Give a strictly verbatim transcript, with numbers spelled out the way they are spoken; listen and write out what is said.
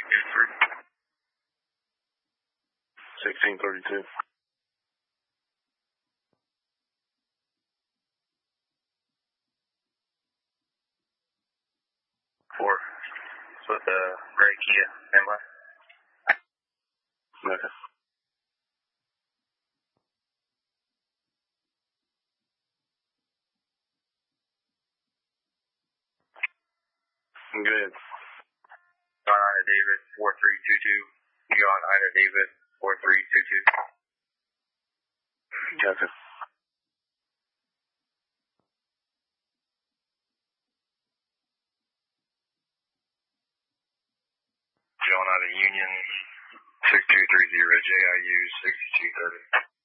sixteen thirty-two. Four. It's with the gray Kia. Standby. Okay. Good. John Ida David, four three two two. John Ida David, four three two two. Gotcha. John Ida Union, six two three zero. J I U, sixty-two thirty.